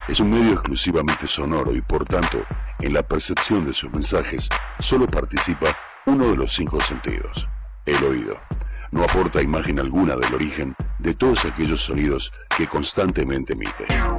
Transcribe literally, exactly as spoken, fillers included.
Es un medio exclusivamente sonoro y, por tanto, en la percepción de sus mensajes solo participa uno de los cinco sentidos, el oído. No aporta imagen alguna del origen de todos aquellos sonidos que constantemente emite.